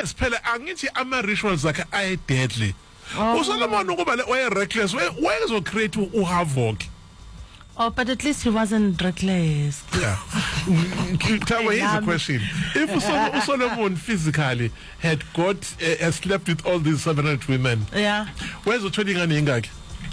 yes phela angithi ama rituals zakhe ay deadly uSolomon ukuba le way reckless where is create havoc. Oh, but at least he wasn't reckless. Yeah. Tell me, here's a question. If Solomon physically had got slept with all these 700 women, yeah, where's the trading on Ingag?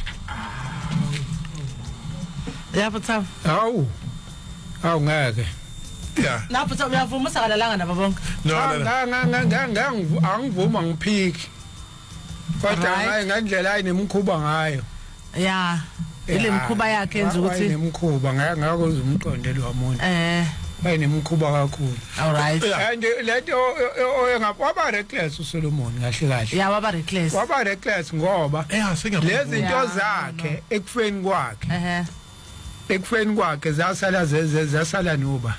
Yeah, but oh, ngeke. Yeah. Now, but we have almost a lang and a bonk. No, angivuma ngiphiki. Kodwa ngendlela ayimkhuba ngayo. Yeah. Ile mkhuba yakhe enza ukuthi nemkhuba ngakuzwa umqonde lo muntu bayinemkhuba kakhulu. All right. And leto waba reckless uSolomon kahle kahle. Yeah, waba reckless. Waba reckless ngoba lezi zinto zakhe ekufeni kwakhe. Ekufeni kwakhe zasala noba.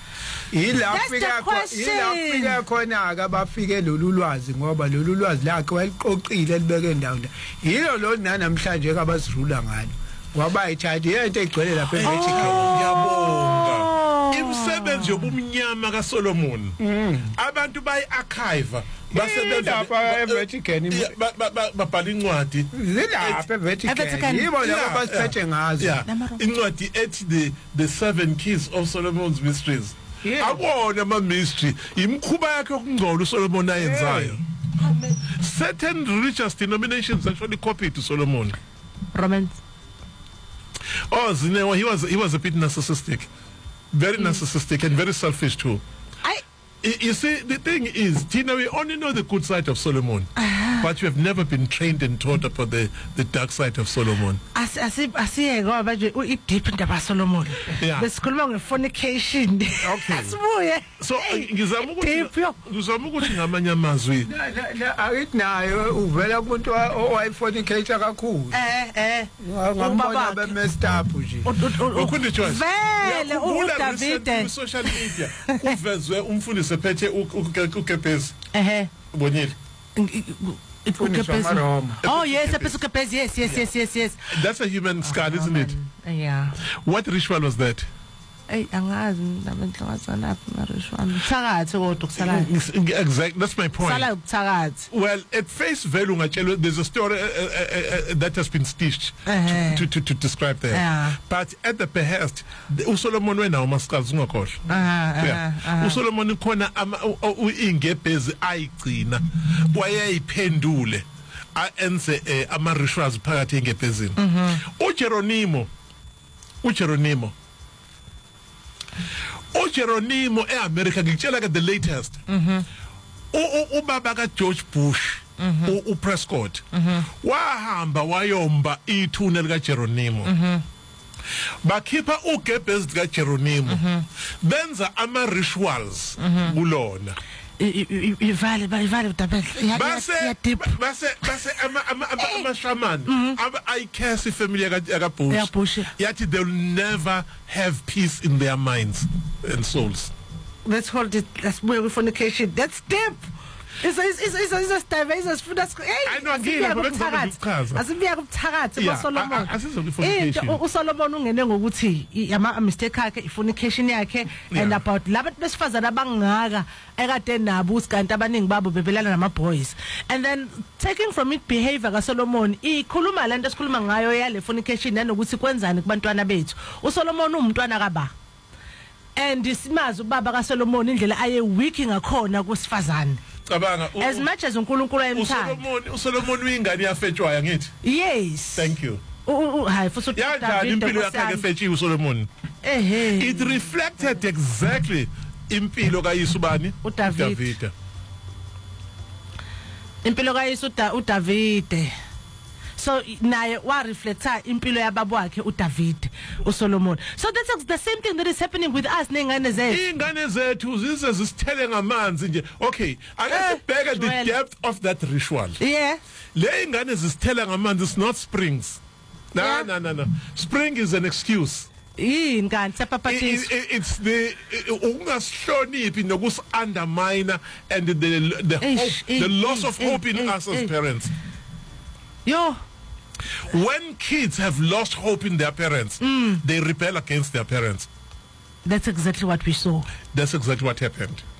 Ilafika khona ke bafike lolu lwazi ngoba lolu lwazi lakhe waliqoqile libeke endaweni. Yilo lo namhlanje ke abasirula ngalo. Waba ithandi into egcwele lapha eVatican. Ngiyabonga. Imsebenzi yobumnyama kaSolomon. Abantu bayi-archive basebenza lapha eVatican babhala incwadi. Zilapha eVatican. Yibo labo basiphethe ngazo. Incwadi ethi the 7 keys of Solomon's mysteries. Abona ama mystery imkhuba yakhe okungcola uSolomon ayenzayo. Certain religious denominations actually copied to Solomon. Romans. Oh, Zinewa, he was a bit narcissistic, very narcissistic and very selfish too. You see, the thing is, Tina, we only know the good side of Solomon, but you have never been trained and taught about the dark side of Solomon. I see go about you deep into Solomon. Yeah. The school of fornication. Okay. So, ngizamukuthinga amanye amazwi. Akinayo uvela kumuntu owayifornicate kakhulu. Ngambona be messed up nje. Ukundi choice. Vele uDavid social media uvezwe umfundisi phethe ukepezi. Bonile. Oh yes, yes. That's a human skull, isn't it? Yeah. What ritual was that? Angazi nabenhlangazana ritual. Thakathi kodwa kusala. Exactly, that's my point. Sala ukuthakathi. Well, at face value there's a story that has been stitched to describe there. Yeah. But at the behest uSolomon wena umasikazi ungakhohlwa. uSolomon khona ingebhezi ayigcina wayeyiphendule enze ama rituals phakathi engebhezini. uJeronimo eAmerica ngitshela ke the latest. Ubaba ka George Bush uPrescott wahamba wayomba ithuna lika Jeronimo. Bakhipha ugebhezi lika Jeronimo benza ama rituals kulona. Ivale base ama shaman I curse the family yaka Bush yathi they'll never have peace in their minds and souls. Let's hold it. That's where we fornication. That's deep. It's I know asibiya kubuthakathi baSolomon. uSolomon ungene ngokuthi ama mistake yakhe ifornication yakhe and about labantu besifazana abangaka ekade nabo usikanti abaningi babo bebelana nama boys, and then taking from it behavior kaSolomon ikhuluma lento esikhuluma ngayo yale fornication nanokuthi kwenzani kubantwana bethu. uSolomon umntwana kaba and isimazi ubaba kaSolomon indlela aye weak ngakhona kusifazana. As much as uNkulunkulu ayemthanda uSolomon uyingane yafetshwayo ngithi. Yes, thank you. Hayi futhi David impilo yakhe efetshiwe uSolomon. It reflected exactly impilo kaYisu bani uDavid. Impilo kaYisu uDavid. So naye wa reflecta impilo yababo wakhe uDavid uSolomon. So that's the same thing that is happening with us nengane zethu. Ingane zethu zize zisithele ngamanzi nje. Okay, ake sibheke the depth of that ritual. Yeah. Le ingane zisithela ngamanzi is not springs. No. Spring is an excuse. It's the ungasihloniphi nokus undermine and the loss of hope in us as parents. Yo. When kids have lost hope in their parents, they rebel against their parents. That's exactly what we saw. That's exactly what happened.